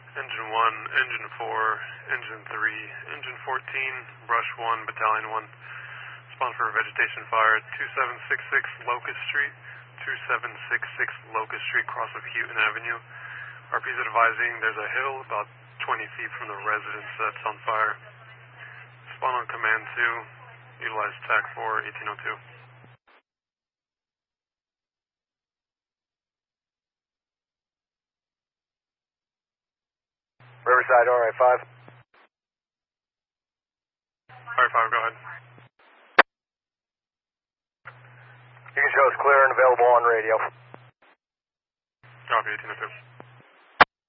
Engine 1, Engine 4, Engine 3, Engine 14, Brush 1, Battalion 1. Respond for vegetation fire at 2766 Locust Street, 2766 Locust Street, cross of Houghton Avenue. RP's advising there's a hill about 20 feet from the residence that's on fire. Respond on command 2, utilize TAC 4, 1802. Riverside, RI-5. RI-5, go ahead. You can show us clear and available on radio. Copy, 1802.